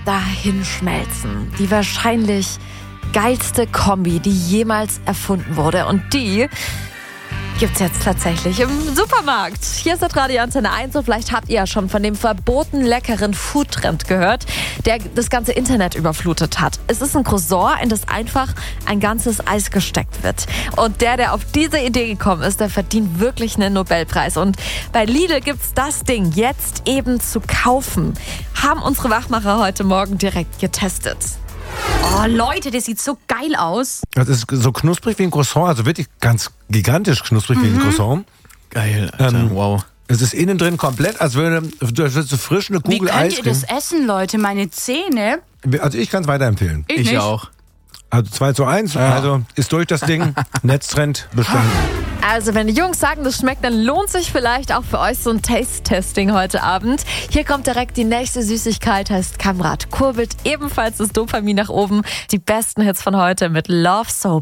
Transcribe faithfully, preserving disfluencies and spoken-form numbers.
dahinschmelzen. Die wahrscheinlich geilste Kombi, die jemals erfunden wurde. Und die gibt's jetzt tatsächlich im Supermarkt. Hier ist das Radio Antenne eins und vielleicht habt ihr ja schon von dem verboten leckeren Foodtrend gehört, der das ganze Internet überflutet hat. Es ist ein Croissant, in das einfach ein ganzes Eis gesteckt wird. Und der, der auf diese Idee gekommen ist, der verdient wirklich einen Nobelpreis. Und bei Lidl gibt's das Ding jetzt eben zu kaufen. Haben unsere Wachmacher heute Morgen direkt getestet. Oh Leute, das sieht so geil aus. Das ist so knusprig wie ein Croissant, also wirklich ganz gigantisch knusprig mhm. wie ein Croissant. Geil, Alter, ähm, wow. Es ist innen drin komplett, als würde so frisch eine Kugel Eis. Wie könnt ihr das essen, Leute? Meine Zähne. Also ich kann es weiterempfehlen. Ich, ich nicht. auch. Also zwei zu eins, ja. Also ist durch das Ding, Netztrend bestanden. Also wenn die Jungs sagen, das schmeckt, dann lohnt sich vielleicht auch für euch so ein Taste-Testing heute Abend. Hier kommt direkt die nächste Süßigkeit, heißt Kamrat. Kurbelt ebenfalls das Dopamin nach oben. Die besten Hits von heute mit Love Sober.